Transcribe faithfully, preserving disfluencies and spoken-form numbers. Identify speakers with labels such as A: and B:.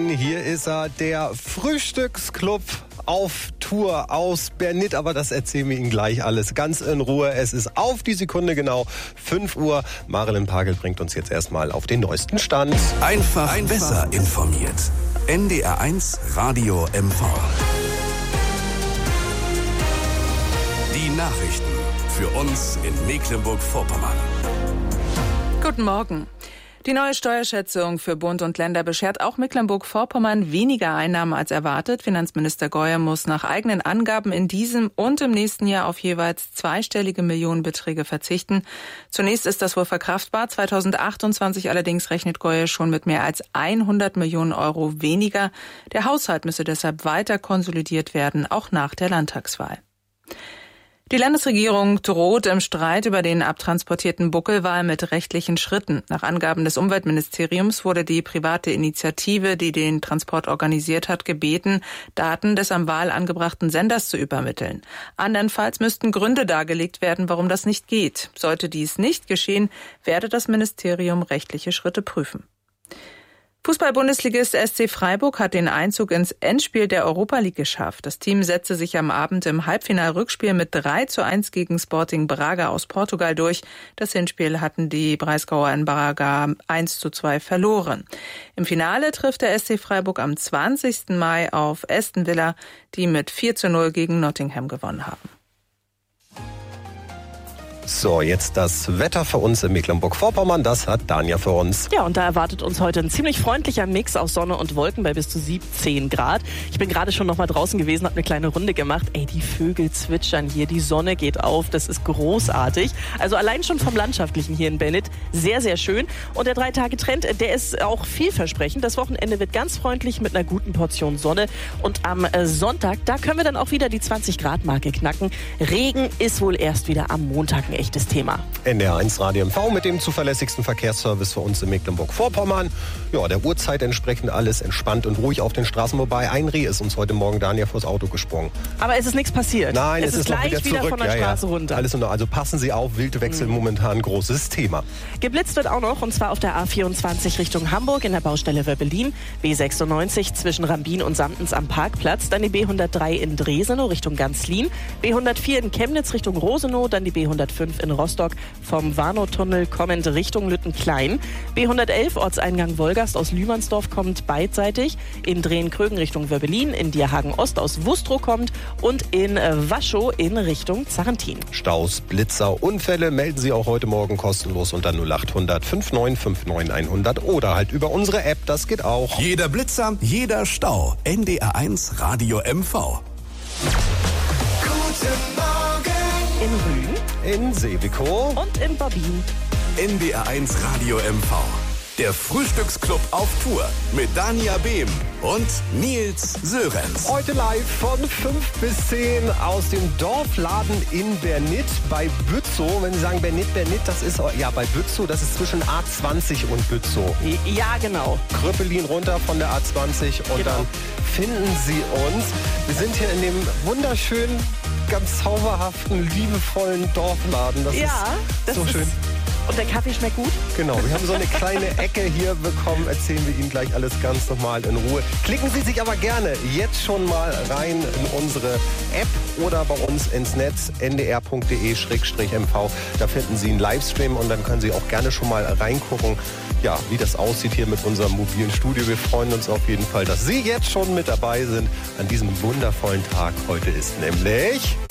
A: denn hier ist er, der Frühstücksclub auf Tour aus Bernit, aber das erzählen wir Ihnen gleich alles ganz in Ruhe. Es ist auf die Sekunde genau fünf Uhr. Marilyn Pagel bringt uns jetzt erstmal auf den neuesten Stand.
B: Einfach, Einfach besser informiert. N D R eins Radio M V. Die Nachrichten für uns in Mecklenburg-Vorpommern.
C: Guten Morgen. Die neue Steuerschätzung für Bund und Länder beschert auch Mecklenburg-Vorpommern weniger Einnahmen als erwartet. Finanzminister Geuer muss nach eigenen Angaben in diesem und im nächsten Jahr auf jeweils zweistellige Millionenbeträge verzichten. Zunächst ist das wohl verkraftbar. zweitausendachtundzwanzig allerdings rechnet Geuer schon mit mehr als hundert Millionen Euro weniger. Der Haushalt müsse deshalb weiter konsolidiert werden, auch nach der Landtagswahl. Die Landesregierung droht im Streit über den abtransportierten Buckelwal mit rechtlichen Schritten. Nach Angaben des Umweltministeriums wurde die private Initiative, die den Transport organisiert hat, gebeten, Daten des am Wal angebrachten Senders zu übermitteln. Andernfalls müssten Gründe dargelegt werden, warum das nicht geht. Sollte dies nicht geschehen, werde das Ministerium rechtliche Schritte prüfen. Fußball-Bundesligist S C Freiburg hat den Einzug ins Endspiel der Europa League geschafft. Das Team setzte sich am Abend im Halbfinal-Rückspiel mit drei zu eins gegen Sporting Braga aus Portugal durch. Das Hinspiel hatten die Breisgauer in Braga eins zu zwei verloren. Im Finale trifft der S C Freiburg am zwanzigsten Mai auf Aston Villa, die mit vier zu null gegen Nottingham gewonnen haben.
A: So, jetzt das Wetter für uns in Mecklenburg-Vorpommern. Das hat Danja für uns.
D: Ja, und da erwartet uns heute ein ziemlich freundlicher Mix aus Sonne und Wolken bei bis zu siebzehn Grad. Ich bin gerade schon noch mal draußen gewesen, habe eine kleine Runde gemacht. Ey, die Vögel zwitschern hier, die Sonne geht auf, das ist großartig. Also allein schon vom Landschaftlichen hier in Bernit sehr, sehr schön. Und der Drei-Tage-Trend, der ist auch vielversprechend. Das Wochenende wird ganz freundlich mit einer guten Portion Sonne. Und am Sonntag, da können wir dann auch wieder die zwanzig-Grad-Marke knacken. Regen ist wohl erst wieder am Montag ein echtes Thema.
A: N D R eins Radio M V mit dem zuverlässigsten Verkehrsservice für uns in Mecklenburg-Vorpommern. Ja, der Uhrzeit entsprechend alles entspannt und ruhig auf den Straßen. Wobei ein Reh ist uns heute Morgen Daniel vors Auto gesprungen.
D: Aber es ist nichts passiert.
A: Nein,
D: es,
A: es
D: ist,
A: ist
D: gleich
A: noch wieder,
D: wieder
A: zurück.
D: von der
A: Ja,
D: Straße
A: ja.
D: runter.
A: Alles unter, also passen Sie auf, Wildwechsel mhm. momentan großes Thema.
D: Geblitzt wird auch noch, und zwar auf der A vierundzwanzig Richtung Hamburg in der Baustelle Wöbbelin, B sechsundneunzig zwischen Rambin und Samtens am Parkplatz, dann die B hundertdrei in Dresenow Richtung Ganzlin, B hundertvier in Chemnitz Richtung Rosenow, dann die B hundertfünf in Rostock vom Warnow-Tunnel kommend Richtung Lüttenklein. B hundertelf Ortseingang Wolgast aus Lühmannsdorf kommt beidseitig. In Drehen-Krögen Richtung Wöbbelin, in Dierhagen-Ost aus Wustrow kommt und in Waschow in Richtung Zarrentin.
A: Staus, Blitzer, Unfälle melden Sie auch heute Morgen kostenlos unter null acht hundert fünfundneunzig neunundfünfzig hundert oder halt über unsere App, das geht auch.
B: Jeder Blitzer, jeder Stau. N D R eins Radio M V.
E: Guten Morgen.
D: In Rügen.
A: In Seewikow.
D: Und in Bobbin.
B: N D R eins Radio M V. Der Frühstücksclub auf Tour mit Dania Behm und Nils Sörenz.
A: Heute live von fünf bis zehn aus dem Dorfladen in Bernit bei Bützow. Wenn Sie sagen Bernit, Bernit, das ist ja bei Bützow, das ist zwischen A zwanzig und Bützow.
D: Ja, genau.
A: Kröppelin runter von der A zwanzig und
D: genau.
A: Dann finden Sie uns. Wir sind hier in dem wunderschönen, ganz zauberhaften, liebevollen Dorfladen. Das
D: ja,
A: ist
D: das
A: so
D: ist
A: schön.
D: Und der Kaffee schmeckt gut?
A: Genau, wir haben so eine kleine Ecke hier bekommen. Erzählen wir Ihnen gleich alles ganz normal in Ruhe. Klicken Sie sich aber gerne jetzt schon mal rein in unsere App oder bei uns ins Netz n d r punkt d e slash m v. Da finden Sie einen Livestream und dann können Sie auch gerne schon mal reingucken, ja, wie das aussieht hier mit unserem mobilen Studio. Wir freuen uns auf jeden Fall, dass Sie jetzt schon mit dabei sind an diesem wundervollen Tag. Heute ist nämlich